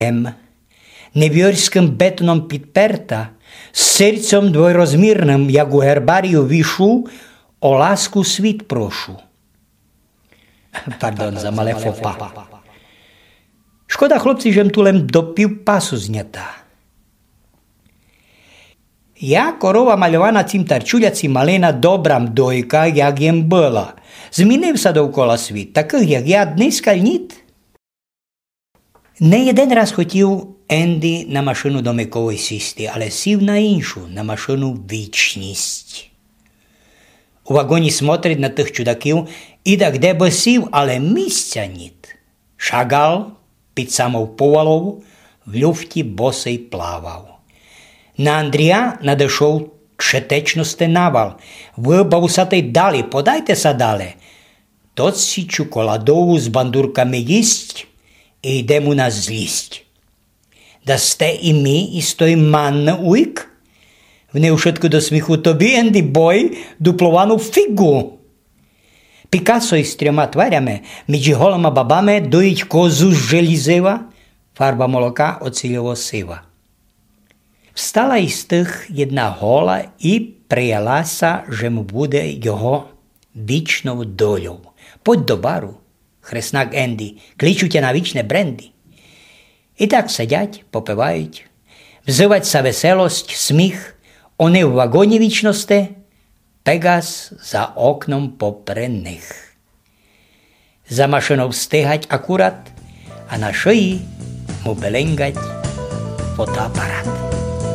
невірським бетоном підперта, з серцем двойрозмірним, як у гербарію вішу, о ласку світ прошу. Пардон, за мале фопа. Шкода, хлопці, že tulem do pівпасу знята. Ja, korova maľovaná cim tarčuľaci malena dobram dojka, jak jem byla. Zmінив sa довкола світ, таких, як я, дниска нít. Не один раз хотів Енді на машину домикової сісти, але сів на іншу, на машину вічність. У вагоні смотрить на тих чудаків, і так де би сів, але місця ніт. Шагал під самou повалову, в люфті босий плавав. На Андрія надійшов четечності навал. Ви, бабусатий, далі, подайте са далі. Тот сі чоколадову з бандурками їсть і йде му на злість. Дасте і ми, і стой манна уйк? В неушитку до сміху тобі, Енді бой, дупловану фігу. Пікасо із 3 тварями, між голими бабами доїть козу з желізива, фарба молока оцільово-сива. Встала із тих jedna гола і приялася, že mu буде його вічною долю. Подь до бару, хреснак Енді, кличу тя на вічне бренді. І так сидять, попивають, взиваться веселость, сміх, вони в вагоні вічності, Пегас за окном попри них. За машиnou встигать акурат, а на шиї му беленгать фотоапарат.